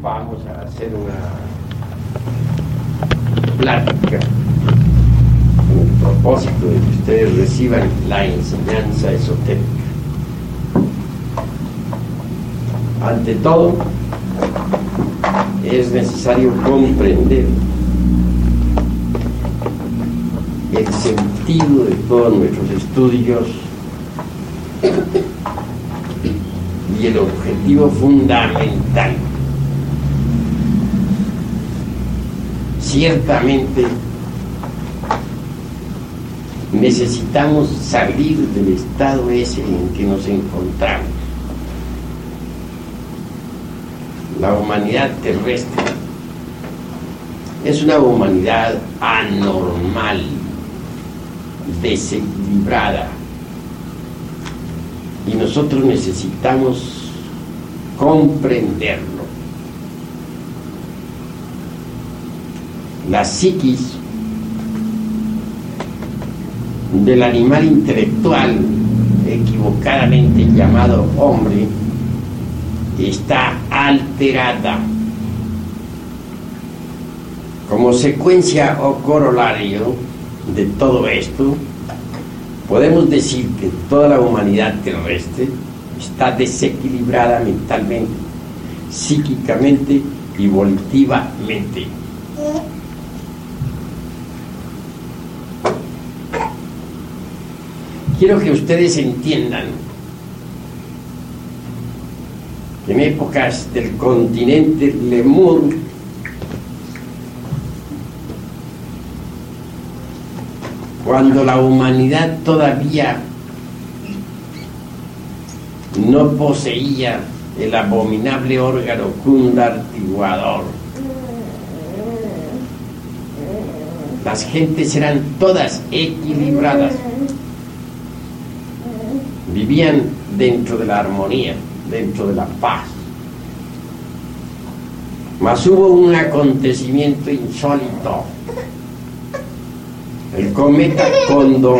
vamos a hacer una plática con el propósito de que ustedes reciban la enseñanza esotérica. Ante todo, es necesario comprender el sentido de todos nuestros estudios y el objetivo fundamental. Ciertamente necesitamos salir del estado ese en que nos encontramos. La humanidad terrestre es una humanidad anormal, desequilibrada, y nosotros necesitamos comprenderlo. La psiquis del animal intelectual, equivocadamente llamado hombre, está alterada. Como secuencia o corolario de todo esto, podemos decir que toda la humanidad terrestre está desequilibrada mentalmente, psíquicamente y volitivamente. Quiero que ustedes entiendan que en épocas del continente Lemur, cuando la humanidad todavía no poseía el abominable órgano kundartiguador, las gentes eran todas equilibradas, vivían dentro de la armonía, dentro de la paz. Mas hubo un acontecimiento insólito. El cometa Condor,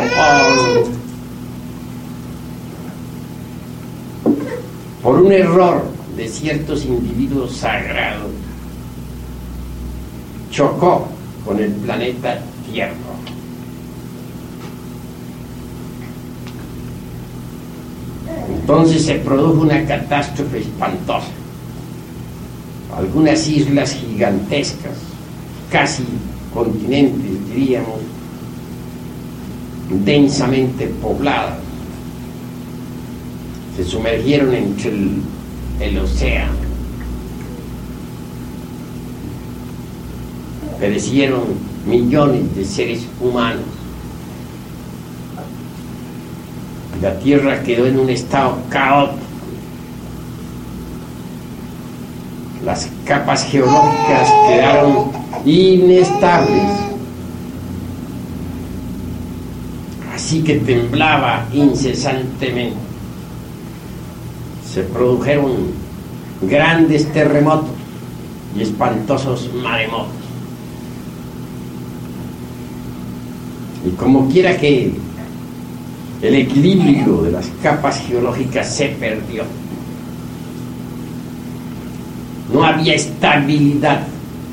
por un error de ciertos individuos sagrados, chocó con el planeta Tierra. Entonces se produjo una catástrofe espantosa. Algunas islas gigantescas, casi continentes, diríamos, densamente pobladas, se sumergieron entre el océano. Perecieron millones de seres humanos. La Tierra quedó en un estado caótico. Las capas geológicas quedaron inestables. Así que temblaba incesantemente. Se produjeron grandes terremotos y espantosos maremotos. Y como quiera que el equilibrio de las capas geológicas se perdió. No había estabilidad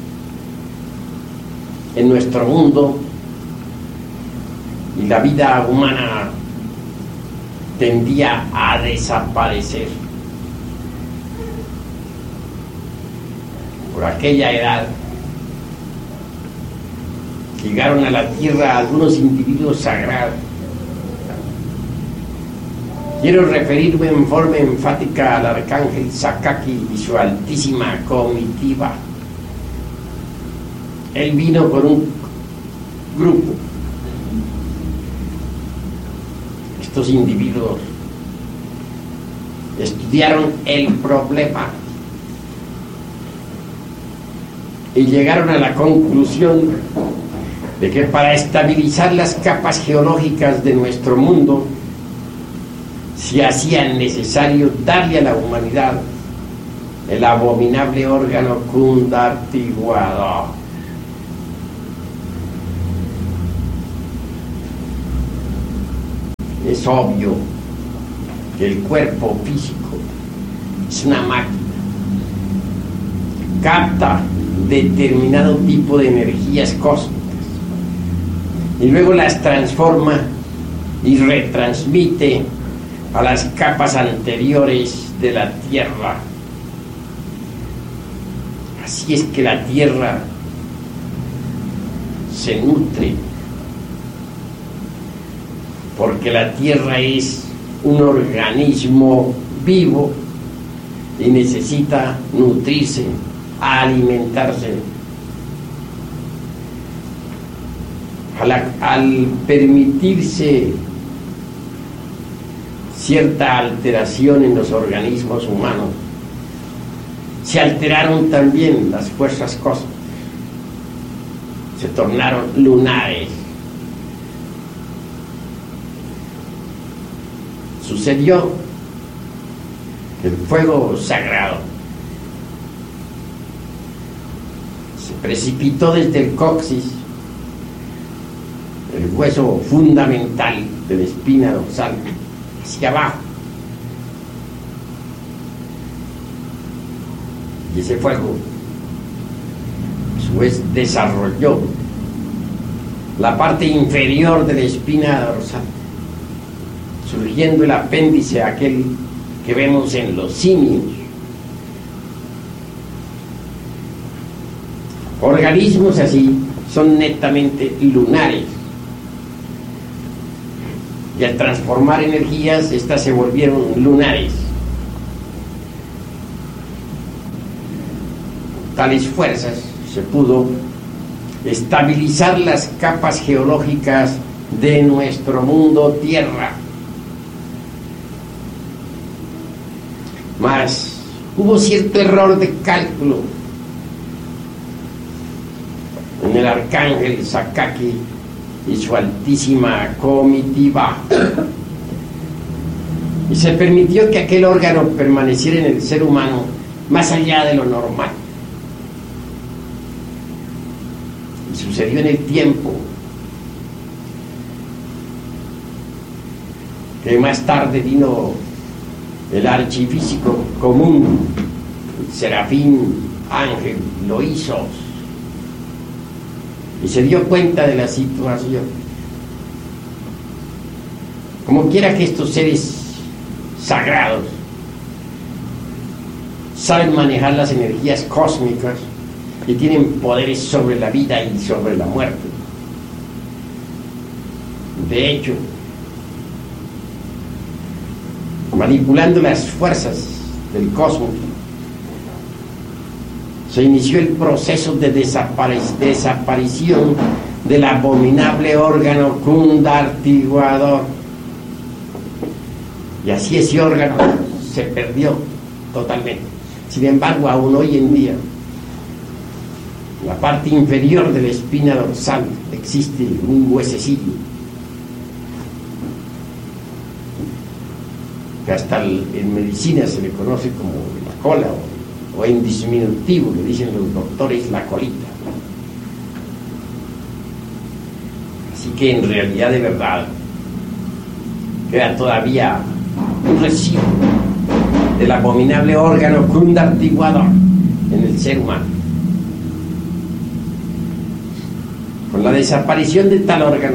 en nuestro mundo y la vida humana tendía a desaparecer. Por aquella edad llegaron a la Tierra algunos individuos sagrados. Quiero referirme en forma enfática al arcángel Sakaki y su altísima comitiva. Él vino con un grupo. Estos individuos estudiaron el problema y llegaron a la conclusión de que para estabilizar las capas geológicas de nuestro mundo se hacía necesario darle a la humanidad el abominable órgano kundartiguador. Es obvio que el cuerpo físico es una máquina capta determinado tipo de energías cósmicas y luego las transforma y retransmite a las capas anteriores de la Tierra. Así es que la Tierra se nutre, porque la Tierra es un organismo vivo y necesita nutrirse, alimentarse. Al permitirse cierta alteración en los organismos humanos, se alteraron también las fuerzas cósmicas, se tornaron lunares. Sucedió que el fuego sagrado se precipitó desde el coxis, el hueso fundamental de la espina dorsal, hacia abajo. Y ese fuego, a su vez, desarrolló la parte inferior de la espina dorsal, surgiendo el apéndice aquel que vemos en los simios. Organismos así son netamente lunares. Y al transformar energías, estas se volvieron lunares. Tales fuerzas se pudo estabilizar las capas geológicas de nuestro mundo Tierra. Mas hubo cierto error de cálculo en el arcángel Sakaki y su altísima comitiva, y se permitió que aquel órgano permaneciera en el ser humano más allá de lo normal. Y sucedió en el tiempo que más tarde vino el archifísico común, el serafín ángel Loisos, y se dio cuenta de la situación. Como quiera que estos seres sagrados saben manejar las energías cósmicas y tienen poderes sobre la vida y sobre la muerte. De hecho, manipulando las fuerzas del cosmos, se inició el proceso de desaparición del abominable órgano kundartiguador, y así ese órgano se perdió totalmente. Sin embargo, aún hoy en día, en la parte inferior de la espina dorsal existe un huesecillo que hasta en medicina se le conoce como la cola, o en diminutivo, le dicen los doctores, la colita. Así que en realidad, de verdad, queda todavía un residuo del abominable órgano kundartiguador en el ser humano. Con la desaparición de tal órgano,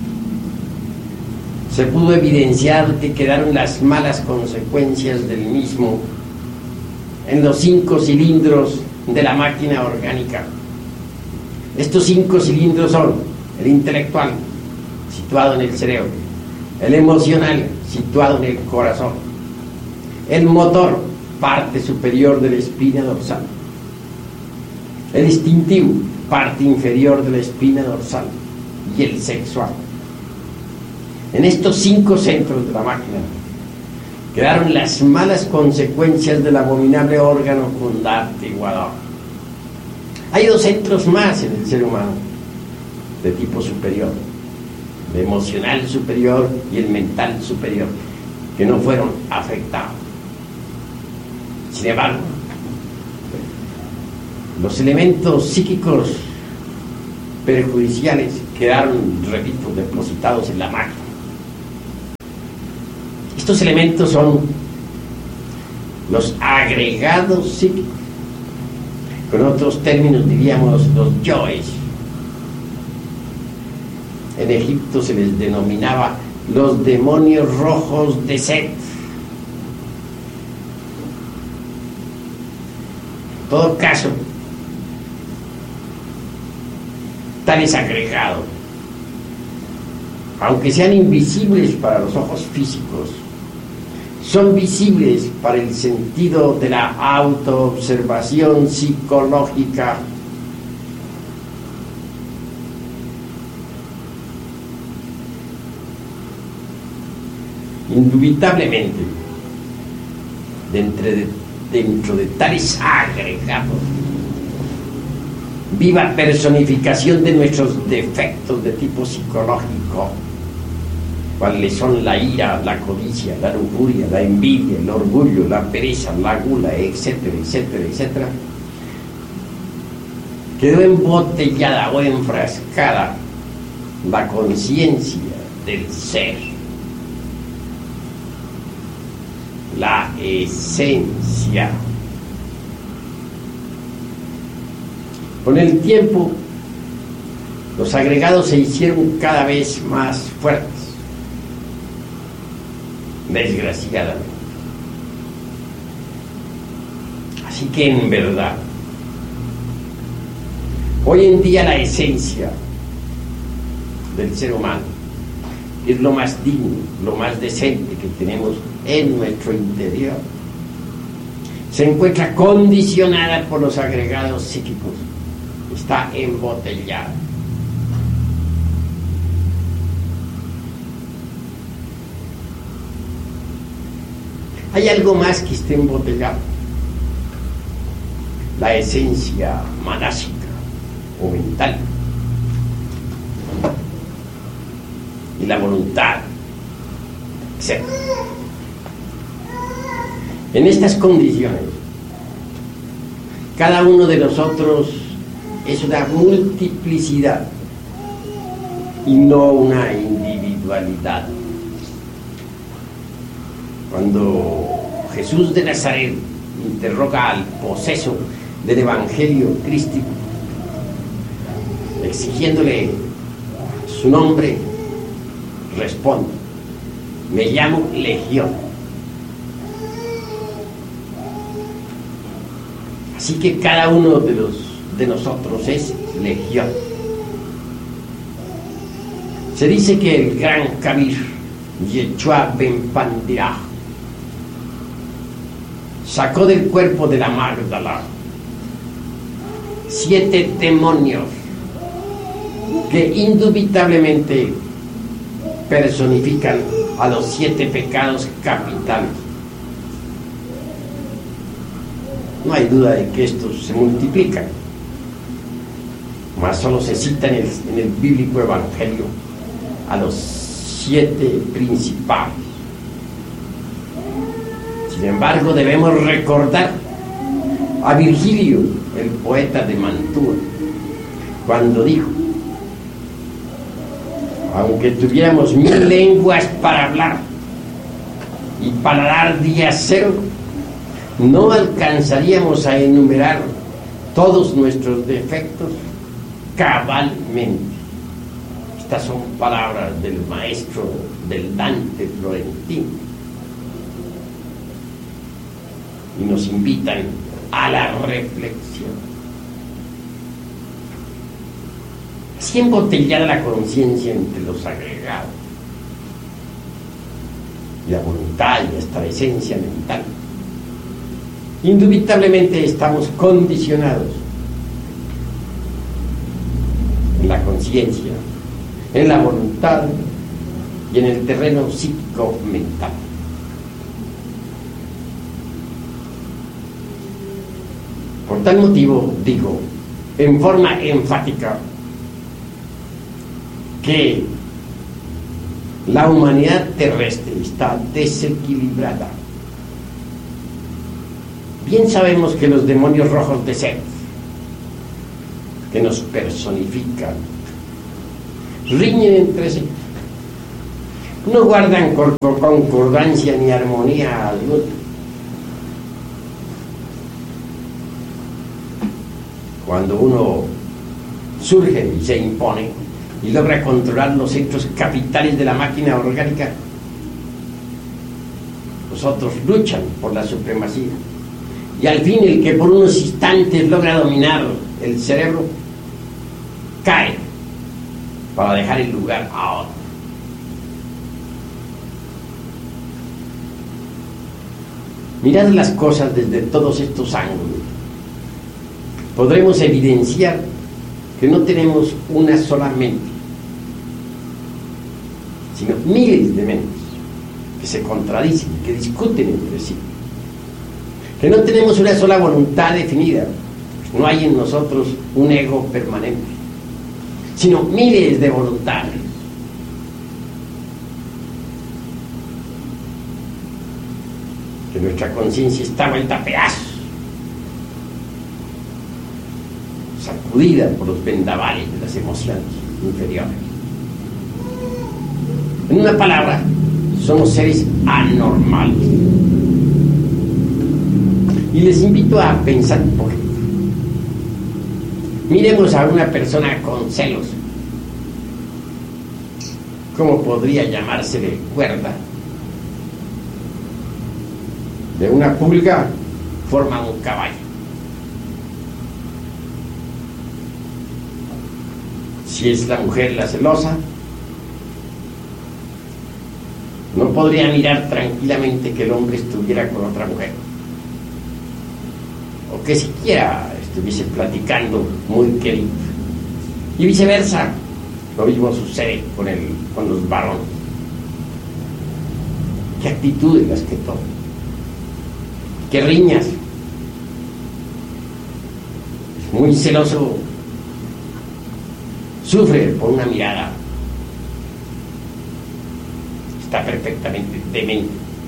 se pudo evidenciar que quedaron las malas consecuencias del mismo en los 5 cilindros de la máquina orgánica. Estos 5 cilindros son el intelectual, situado en el cerebro; el emocional, situado en el corazón; el motor, parte superior de la espina dorsal; el instintivo, parte inferior de la espina dorsal; y el sexual. En estos 5 centros de la máquina quedaron las malas consecuencias del abominable órgano kundartiguador. Hay 2 centros más en el ser humano, de tipo superior: el emocional superior y el mental superior, que no fueron afectados. Sin embargo, los elementos psíquicos perjudiciales quedaron, repito, depositados en la máquina. Estos elementos son los agregados psíquicos, Con otros términos diríamos los yoes. En Egipto se les denominaba los demonios rojos de Set. En todo caso, tales agregados, aunque sean invisibles para los ojos físicos, son visibles para el sentido de la autoobservación psicológica. Indubitablemente, dentro de tales agregados, viva personificación de nuestros defectos de tipo psicológico, cuáles son la ira, la codicia, la lujuria, la envidia, el orgullo, la pereza, la gula, etcétera, etcétera, etcétera, quedó embotellada o enfrascada la conciencia del ser, la esencia. Con el tiempo, los agregados se hicieron cada vez más fuertes, desgraciadamente. Así que en verdad, hoy en día la esencia del ser humano es lo más digno, lo más decente que tenemos en nuestro interior. Se encuentra condicionada por los agregados psíquicos, está embotellada. Hay algo más que esté embotellado: la esencia manásica o mental y la voluntad, etc. En estas condiciones, cada uno de nosotros es una multiplicidad y no una individualidad. Cuando Jesús de Nazaret interroga al poseso del Evangelio crístico, exigiéndole su nombre, responde: me llamo Legión. Así que cada uno de nosotros es Legión. Se dice que el gran Kabir, Yeshua Ben Pandirah, sacó del cuerpo de la Magdala 7 demonios que indubitablemente personifican a los 7 pecados capitales. No hay duda de que estos se multiplican, mas solo se cita en el bíblico evangelio a los 7 principales. Sin embargo, debemos recordar a Virgilio, el poeta de Mantua, cuando dijo: aunque tuviéramos 1000 lenguas para hablar y paladar día cero, no alcanzaríamos a enumerar todos nuestros defectos cabalmente. Estas son palabras del maestro del Dante florentino y nos invitan a la reflexión. Así embotellada la conciencia entre los agregados y la voluntad y hasta la esencia mental, indubitablemente estamos condicionados en la conciencia, en la voluntad y en el terreno psíquico-mental. Por tal motivo digo en forma enfática que la humanidad terrestre está desequilibrada. Bien sabemos que los demonios rojos de Set, que nos personifican, riñen entre sí, no guardan concordancia ni armonía alguna. cuando uno surge y se impone y logra controlar los centros capitales de la máquina orgánica, los otros luchan por la supremacía. Y al fin el que por unos instantes logra dominar el cerebro, cae para dejar el lugar a otro. Mirad las cosas desde todos estos ángulos. Podremos evidenciar que no tenemos una sola mente, sino miles de mentes que se contradicen, que discuten entre sí. Que no tenemos una sola voluntad definida, pues no hay en nosotros un ego permanente, sino miles de voluntades. Que nuestra conciencia está vuelta a pedazos, sacudida por los vendavales de las emociones inferiores. En una palabra, somos seres anormales. Y les invito a pensar un poquito. Miremos a una persona con celos. ¿Cómo podría llamársele cuerda? De una pulga forma un caballo. Si es la mujer la celosa, no podría mirar tranquilamente que el hombre estuviera con otra mujer, o que siquiera estuviese platicando muy querido. Y viceversa, lo mismo sucede con los varones. ¿Qué actitudes las que toman? ¿Qué riñas? Es muy celoso, sufre por una mirada, está perfectamente demente.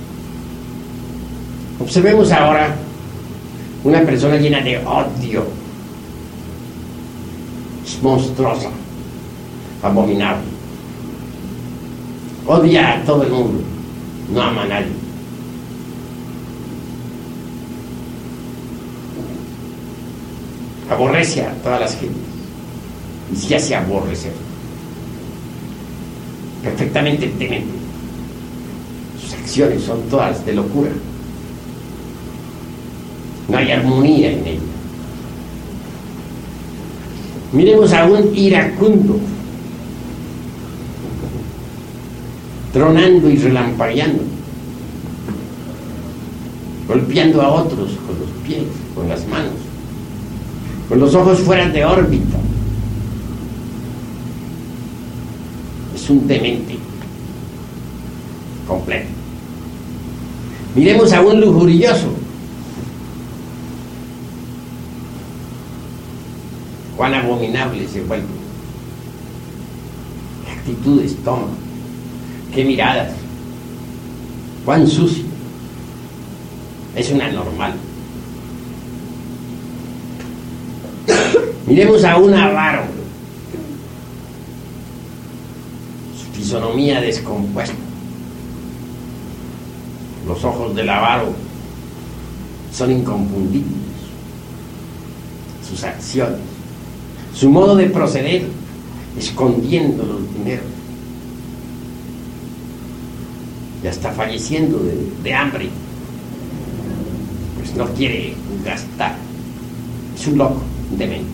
Observemos ahora una persona llena de odio, es monstruosa, abominable, odia a todo el mundo, no ama a nadie. Aborrece a todas las gentes y se hace aborrecer. Perfectamente demente. Sus acciones son todas de locura. No hay armonía en ella. Miremos a un iracundo, tronando y relampagueando, golpeando a otros con los pies, con las manos, con los ojos fuera de órbita. Es un demente completo. Miremos a un lujurioso. Cuán abominable se vuelve. Qué actitudes toma. Qué miradas. Cuán sucio. Es un anormal. Miremos a un avaro. Su fisonomía descompuesta. Los ojos del avaro son inconfundibles. Sus acciones, su modo de proceder, escondiendo los dineros. Ya está falleciendo de hambre, pues no quiere gastar. Es un loco, demente.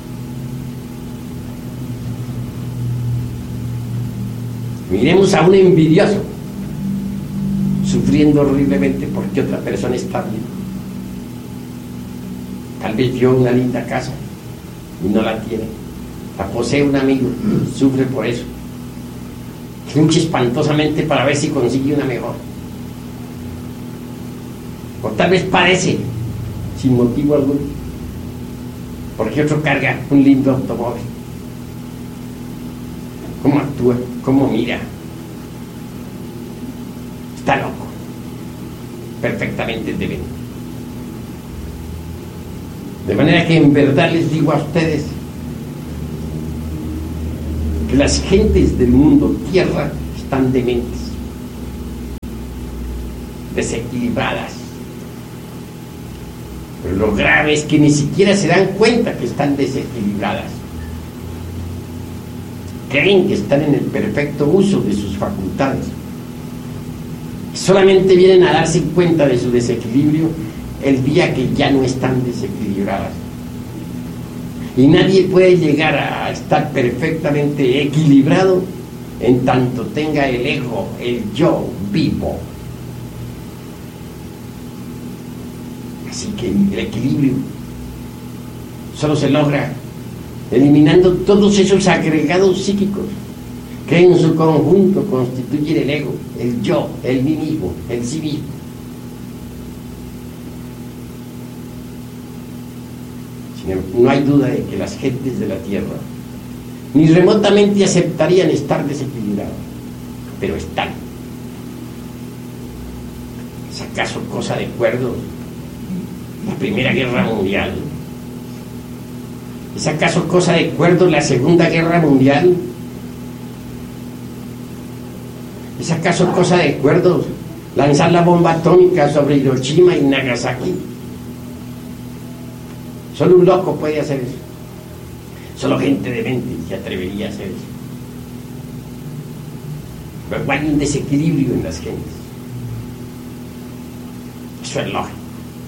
Miremos a un envidioso, sufriendo horriblemente porque otra persona está bien. Tal vez vio una linda casa y no la tiene. La posee un amigo, sufre por eso. Lucha espantosamente para ver si consigue una mejor. O tal vez padece sin motivo alguno porque otro carga un lindo automóvil. ¿Cómo actúa? ¿Cómo mira? Está loco, perfectamente demente. De manera que en verdad les digo a ustedes que las gentes del mundo tierra están dementes, desequilibradas, Pero lo grave es que ni siquiera se dan cuenta que están desequilibradas. Creen que están en el perfecto uso de sus facultades. Solamente vienen a darse cuenta de su desequilibrio el día que ya no están desequilibradas. Y nadie puede llegar a estar perfectamente equilibrado en tanto tenga el ego, el yo vivo. Así que el equilibrio solo se logra eliminando todos esos agregados psíquicos que en su conjunto constituyen el ego, el yo, el mí mismo, el sí mismo. No hay duda de que las gentes de la Tierra ni remotamente aceptarían estar desequilibradas, pero están. ¿Es acaso cosa de acuerdo la Primera Guerra Mundial? ¿Es acaso cosa de acuerdo la Segunda Guerra Mundial? ¿Es acaso cosa de acuerdo lanzar la bomba atómica sobre Hiroshima y Nagasaki? Solo un loco puede hacer eso. Solo gente demente se atrevería a hacer eso. Pero hay un desequilibrio en las gentes. Eso es lógico.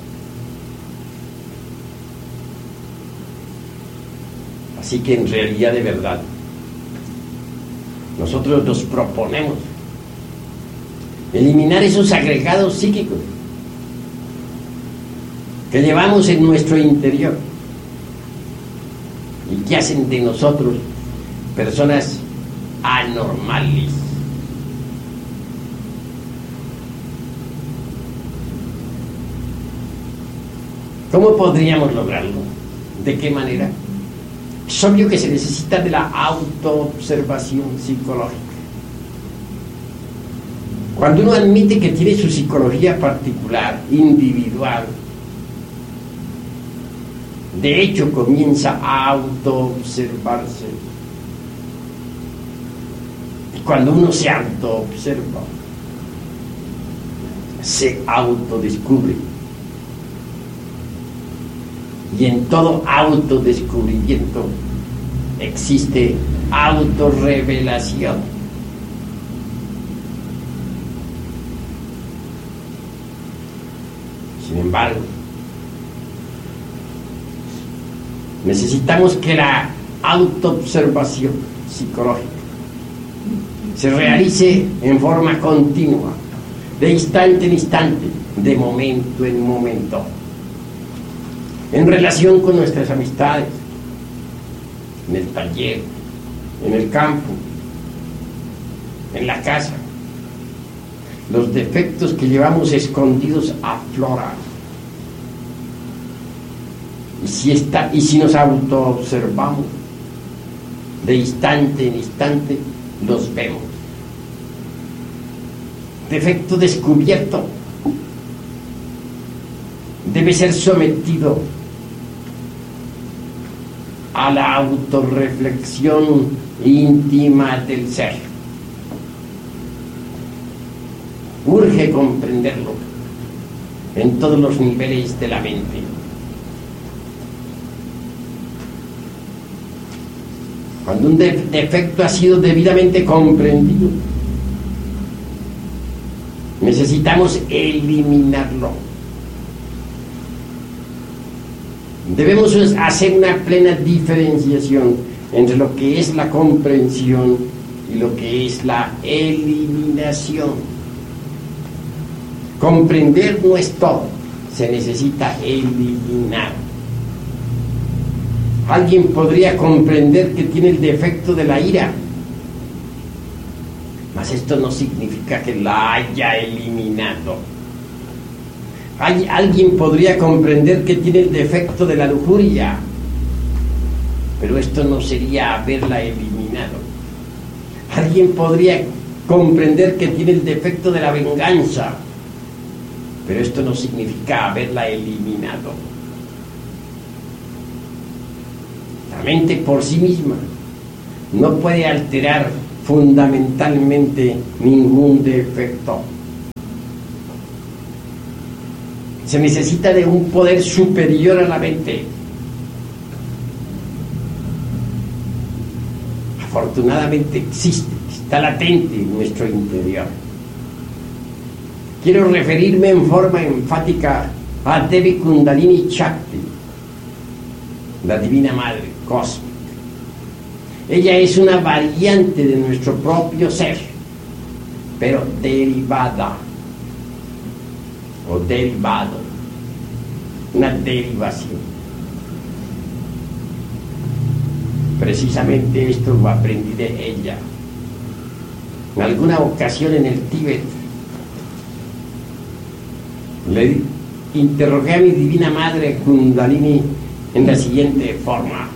Así que en realidad, de verdad, nosotros nos proponemos eliminar esos agregados psíquicos que llevamos en nuestro interior y que hacen de nosotros personas anormales. ¿Cómo podríamos lograrlo? ¿De qué manera? Es obvio que se necesita de la autoobservación psicológica. Cuando uno admite que tiene su psicología particular, individual, de hecho comienza a autoobservarse. Y cuando uno se autoobserva, se autodescubre. Y en todo autodescubrimiento existe autorrevelación. Sin embargo, necesitamos que la autoobservación psicológica se realice en forma continua, de instante en instante, de momento en momento, en relación con nuestras amistades, en el taller, en el campo, en la casa. Los defectos que llevamos escondidos afloran. Y si nos autoobservamos, de instante en instante los vemos. Defecto descubierto debe ser sometido a la autorreflexión íntima del ser. Urge comprenderlo en todos los niveles de la mente. Cuando un defecto ha sido debidamente comprendido, necesitamos eliminarlo. Debemos hacer una plena diferenciación entre lo que es la comprensión y lo que es la eliminación. Comprender no es todo, se necesita eliminar. Alguien podría comprender que tiene el defecto de la ira, mas esto no significa que la haya eliminado. Alguien podría comprender que tiene el defecto de la lujuria, pero esto no sería haberla eliminado. Alguien podría comprender que tiene el defecto de la venganza, pero esto no significa haberla eliminado. La mente por sí misma no puede alterar fundamentalmente ningún defecto. Se necesita de un poder superior a la mente. Afortunadamente existe, está latente en nuestro interior. Quiero referirme en forma enfática a Devi Kundalini Shakti, la Divina Madre Cósmica. Ella es una variante de nuestro propio ser, pero derivada o derivado, una derivación. Precisamente esto lo aprendí de ella. En alguna ocasión en el Tíbet le interrogué a mi Divina Madre Kundalini en la siguiente forma: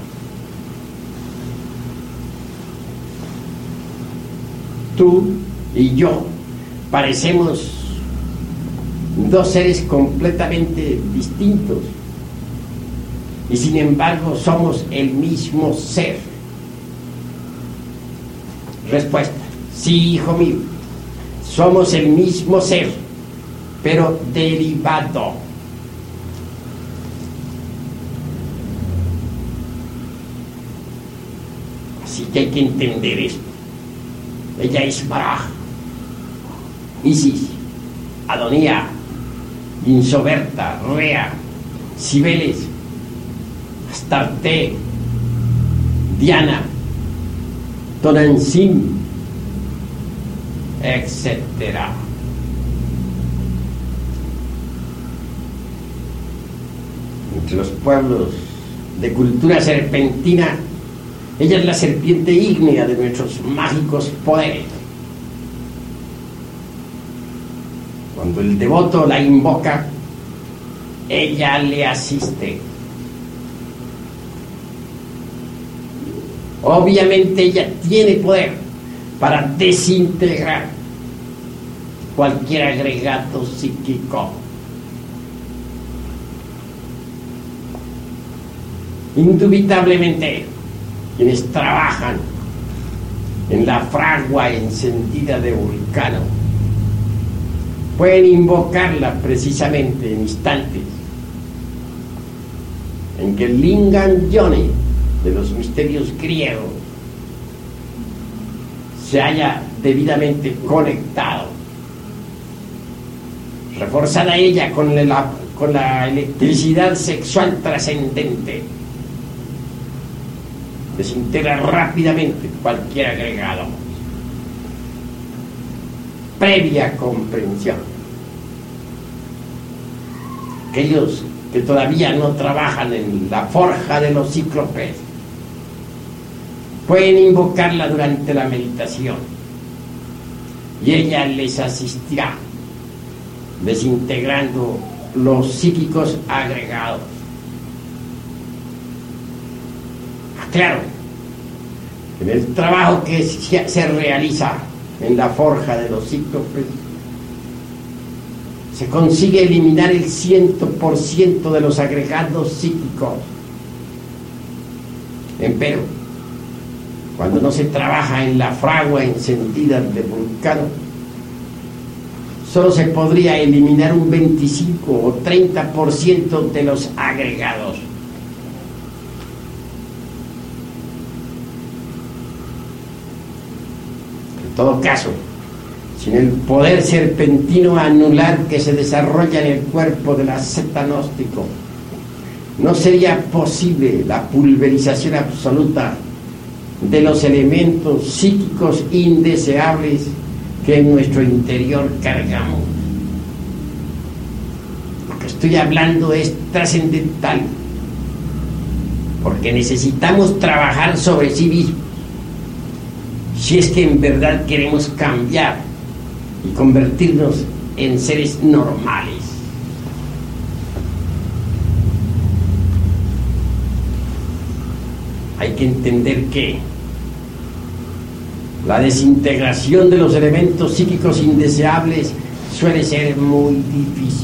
tú y yo parecemos dos seres completamente distintos y sin embargo somos el mismo ser. Respuesta: sí, hijo mío, somos el mismo ser, pero derivado. Así que hay que entender esto. Ella es Baraj, Isis, Adonía, Insoberta, Rea, Cibeles, Astarte, Diana, Tonantzin, etc. Entre los pueblos de cultura serpentina, ella es la serpiente ígnea de nuestros mágicos poderes. Cuando el devoto la invoca, ella le asiste. Obviamente ella tiene poder para desintegrar cualquier agregado psíquico. Indubitablemente, quienes trabajan en la fragua encendida de Vulcano pueden invocarla precisamente en instantes en que el Lingam Yoni de los misterios griegos se haya debidamente conectado, reforzada ella con la electricidad sexual trascendente. Desintegra rápidamente cualquier agregado. Previa comprensión. Aquellos que todavía no trabajan en la forja de los cíclopes pueden invocarla durante la meditación y ella les asistirá desintegrando los psíquicos agregados. Claro, en el trabajo que se realiza en la forja de los cíclopes se consigue eliminar el 100% de los agregados psíquicos. Empero, cuando no se trabaja en la fragua encendida de Vulcano, solo se podría eliminar un 25 o 30% de los agregados. En todo caso, sin el poder serpentino anular que se desarrolla en el cuerpo del asceta gnóstico, no sería posible la pulverización absoluta de los elementos psíquicos indeseables que en nuestro interior cargamos. Lo que estoy hablando es trascendental, porque necesitamos trabajar sobre sí mismos si es que en verdad queremos cambiar y convertirnos en seres normales. Hay que entender que la desintegración de los elementos psíquicos indeseables suele ser muy difícil.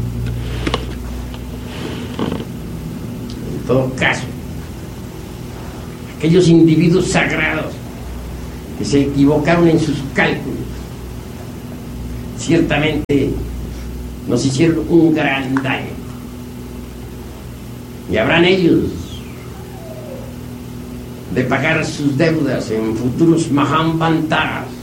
En todo caso, aquellos individuos sagrados que se equivocaron en sus cálculos ciertamente nos hicieron un gran daño. Y habrán ellos de pagar sus deudas en futuros Mahambantaras.